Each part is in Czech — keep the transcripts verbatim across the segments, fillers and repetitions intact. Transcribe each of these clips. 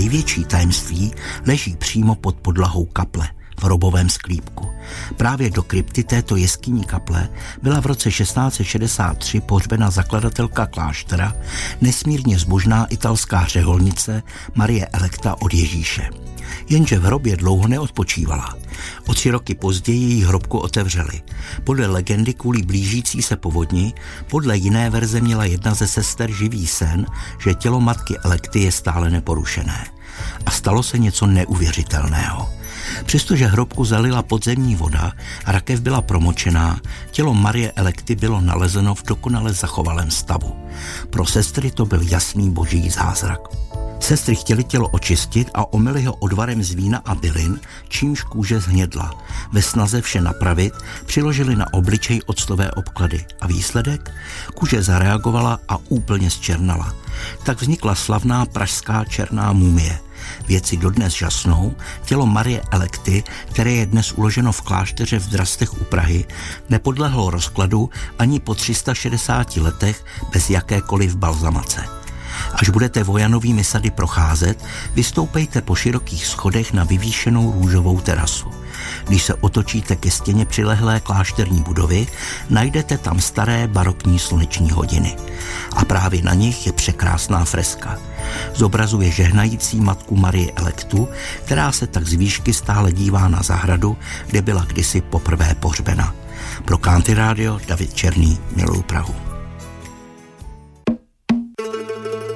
největší tajemství leží přímo pod podlahou kaple, v hrobovém sklípku. Právě do krypty této jeskyní kaple byla v roce šestnáct set šedesát tři pohřbena zakladatelka kláštera, nesmírně zbožná italská řeholnice Marie Electa od Ježíše. Jenže v hrobě dlouho neodpočívala. O tři roky později její hrobku otevřeli. Podle legendy kvůli blížící se povodni, podle jiné verze měla jedna ze sester živý sen, že tělo matky Electy je stále neporušené. A stalo se něco neuvěřitelného. Přestože hrobku zalila podzemní voda a rakev byla promočená, tělo Marie Electy bylo nalezeno v dokonale zachovalém stavu. Pro sestry to byl jasný boží zázrak. Sestry chtěly tělo očistit a omyly ho odvarem z vína a bylin, čímž kůže zhnědla. Ve snaze vše napravit přiložili na obličej octové obklady a výsledek? Kůže zareagovala a úplně zčernala. Tak vznikla slavná pražská černá mumie. Vědci dodnes žasnou, tělo Marie Electy, které je dnes uloženo v klášteře v Drastech u Prahy, nepodlehlo rozkladu ani po tři sta šedesáti letech bez jakékoliv balzamace. Až budete Vojanovými sady procházet, vystoupejte po širokých schodech na vyvýšenou růžovou terasu. Když se otočíte ke stěně přilehlé klášterní budovy, najdete tam staré barokní sluneční hodiny. A právě na nich je překrásná freska. Zobrazuje žehnající matku Marie Electu, která se tak z výšky stále dívá na zahradu, kde byla kdysi poprvé pohřbena. Pro Country Radio David Černý, miluju Prahu.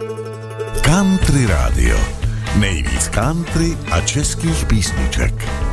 Country Radio. Nejvíc country a českých písniček.